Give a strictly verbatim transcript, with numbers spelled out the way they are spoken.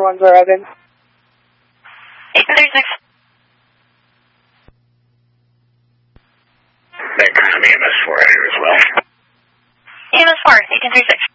one zero Evans. eight three six. That comes from E M S four here as well. E M S four, eight three six.